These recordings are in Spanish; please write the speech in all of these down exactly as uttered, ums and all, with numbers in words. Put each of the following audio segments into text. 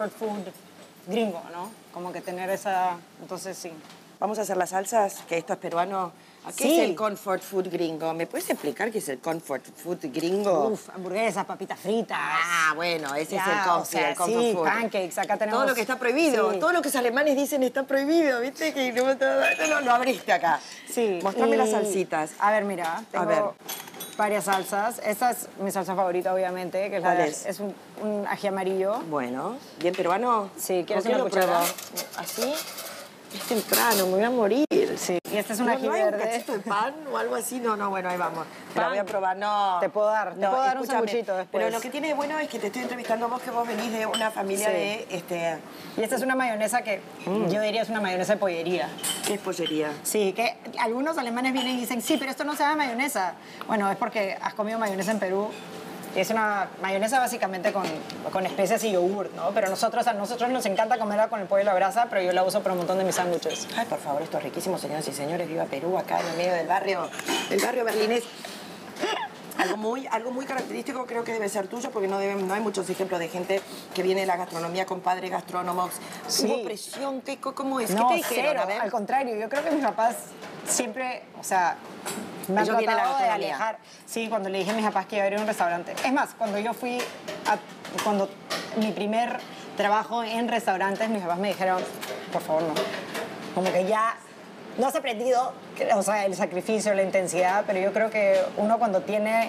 comfort food gringo, ¿no? Como que tener esa... Entonces, sí. Vamos a hacer las salsas, que esto es peruano. ¿Qué Sí. es el comfort food gringo? ¿Me puedes explicar qué es el comfort food gringo? Uf, hamburguesas, papitas fritas. Ah, bueno, ese Ya, es el comfort, o sea, el comfort sí, food. pancakes, acá tenemos... Todo lo que está prohibido, Sí. todo lo que los alemanes dicen está prohibido, ¿viste? Que no, no, no, lo abriste acá. Sí. Mostrame y- las salsitas. A ver, mira, tengo A ver. varias salsas. Esta es mi salsa favorita, obviamente, que es, la ¿Cuál de- es? es un, un ají amarillo. Bueno, ¿bien peruano? Sí, ¿quieres ¿Con qué una lo cuchara? pruebo? ¿Así? Es temprano, me voy a morir. Sí. Y este es un ¿No, ají no hay un verde. cachito de pan o algo así? No, no, bueno, ahí vamos. Te la Pan. voy a probar, no. Te puedo dar, te puedo dar un escúchame, sanguchito después. Pero lo que tiene de bueno es que te estoy entrevistando a vos, que vos venís de una familia Sí. de, este, Y esta es una mayonesa que yo diría es una mayonesa de pollería. ¿qué es pollería? Sí, que algunos alemanes vienen y dicen, sí, pero esto no se llama mayonesa. Bueno, es porque has comido mayonesa en Perú. Y es una mayonesa básicamente con, con especias y yogur, ¿no? Pero nosotros, a nosotros nos encanta comerla con el pollo a la brasa, pero yo la uso para un montón de mis sándwiches. Ay, por favor, esto es riquísimo, señoras y señores. Viva Perú, acá en el medio del barrio, el barrio berlinés. Algo muy, algo muy característico creo que debe ser tuyo, porque no, deben, no hay muchos ejemplos de gente que viene de la gastronomía con padres gastrónomos. Sí. ¿Hubo presión? ¿Qué, ¿Cómo es? No, ¿Qué te dijeron? cero, A ver. al contrario. Yo creo que mis papás siempre, o sea, me han Ellos vienen de la tratado de gastronomía. alejar. Sí, cuando le dije a mis papás que iba a abrir un restaurante. Es más, cuando yo fui, a, cuando mi primer trabajo en restaurantes, mis papás me dijeron, por favor, no. Como que ya no has aprendido, o sea, el sacrificio, la intensidad, pero yo creo que uno cuando tiene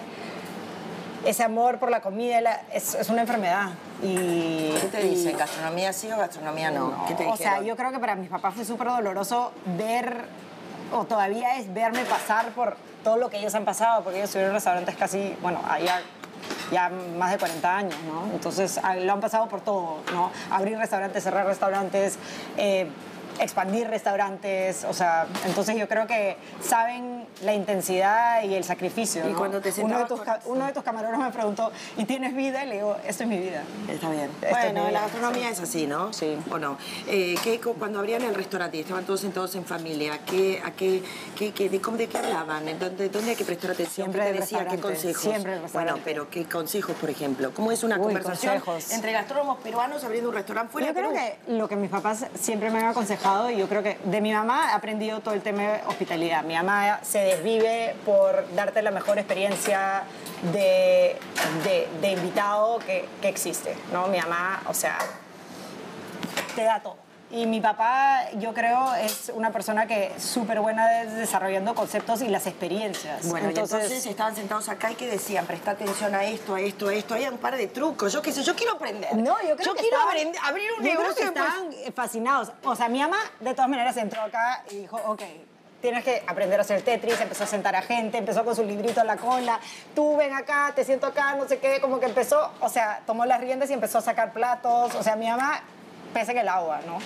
ese amor por la comida la- es, es una enfermedad. Y, ¿Qué te y- dicen? ¿Gastronomía sí o gastronomía no? no, ¿Qué te o dijeron? sea, yo creo que para mis papás fue súper doloroso ver, o todavía es verme pasar por todo lo que ellos han pasado, porque ellos estuvieron en restaurantes casi, bueno, allá ya más de cuarenta años, ¿no? Entonces, a- lo han pasado por todo, ¿no? Abrir restaurantes, cerrar restaurantes, eh, expandir restaurantes, o sea, entonces yo creo que saben la intensidad y el sacrificio, Y ¿no? cuando te uno, de sentabas tus, con- ca- uno de tus camareros me preguntó, ¿y tienes vida? Y le digo, esto es mi vida. Está bien. Esta es Bueno, mi vida. la gastronomía es así, ¿no? Sí. ¿O no? Eh, ¿qué, cu- cuando abrían el restaurante y estaban todos sentados en familia, ¿qué, a qué, qué, qué- de, cómo- de qué hablaban? ¿En ¿Dónde, ¿Dónde hay que prestar atención? Siempre ¿Qué te del decía? ¿Qué restaurante, consejos? siempre del Bueno, restaurante. pero ¿qué consejos, por ejemplo? ¿Cómo es una Uy, conversación consejos. entre gastrónomos peruanos abriendo un restaurante fuera Yo de creo Perú? que lo que mis papás siempre me han aconsejado, y yo creo que de mi mamá he aprendido todo el tema de hospitalidad. Mi mamá se desvive por darte la mejor experiencia de, de, de invitado que, que existe, ¿no? Mi mamá, o sea, te da todo. Y mi papá, yo creo, es una persona que es súper buena de- desarrollando conceptos y las experiencias. Bueno, entonces, y entonces estaban sentados acá y que decían, presta atención a esto, a esto, a esto. Hay un par de trucos, yo qué sé, yo quiero aprender. No, yo creo que quiero estaban- aprender- abrir un yo creo negocio que y después- estaban eh, fascinados. O sea, mi mamá de todas maneras entró acá y dijo, ok, tienes que aprender a hacer Tetris, empezó a sentar a gente, empezó con su librito en la cola, tú ven acá, te siento acá, no sé qué, como que empezó, o sea, tomó las riendas y empezó a sacar platos. O sea, mi mamá pesa en el agua, ¿no?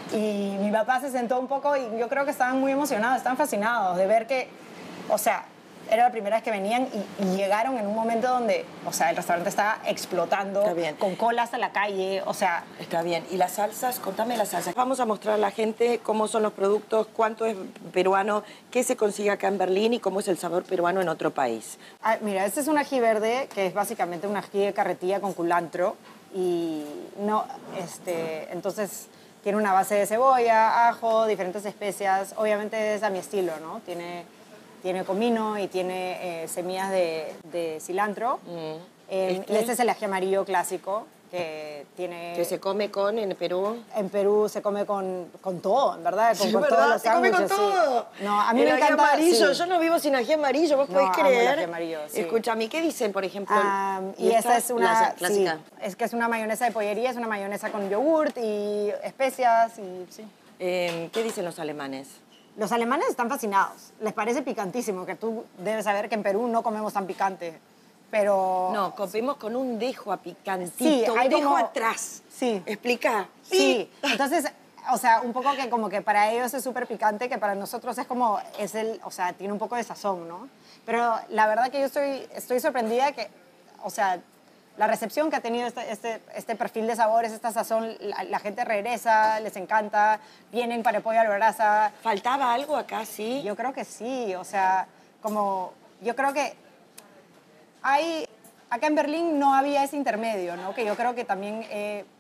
Y mi papá se sentó un poco y yo creo que estaban muy emocionados, estaban fascinados de ver que, o sea, era la primera vez que venían y, y llegaron en un momento donde, o sea, el restaurante estaba explotando, Está bien. con cola hasta la calle, o sea, Está bien. ¿Y las salsas? Contame las salsas. Vamos a mostrar a la gente cómo son los productos, cuánto es peruano, qué se consigue acá en Berlín y cómo es el sabor peruano en otro país. ah, mira, este es un ají verde que es básicamente un ají de carretilla con culantro y no, este, entonces tiene una base de cebolla, ajo, diferentes especias, obviamente es a mi estilo, ¿no? Tiene, tiene comino y tiene eh, semillas de, de cilantro. Eh, Este- y este es el ají amarillo clásico que tiene... Que se come con en Perú. En Perú se come con, con todo, en verdad, con, Sí, con ¿verdad? todos los Se come con sándwiches, sí. todo. No, a mí el me ají encanta... amarillo, sí. yo no vivo sin ají amarillo, ¿vos No, podés amo el creer? ají amarillo, sí. Escúchame, ¿qué dicen, por ejemplo? Ah, y esta es una... La clásica. sí, es que es una mayonesa de pollería, es una mayonesa con yogurt y especias y sí. Eh, ¿Qué dicen los alemanes? Los alemanes están fascinados. Les parece picantísimo, que tú debes saber que en Perú no comemos tan picante. Pero... No, comemos con un dejo a picantito, Sí, un hay dejo como- atrás. Sí. Explica. Sí, entonces, o sea, un poco que como que para ellos es súper picante, que para nosotros es como, es el, o sea, tiene un poco de sazón, ¿no? Pero la verdad que yo estoy, estoy sorprendida que, o sea, la recepción que ha tenido este, este, este perfil de sabores, esta sazón, la, la gente regresa, les encanta, vienen para el pollo a la brasa. ¿Faltaba algo acá, sí? Yo creo que sí, o sea, como, yo creo que hay, acá en Berlín no había ese intermedio, ¿no? Que yo creo que también he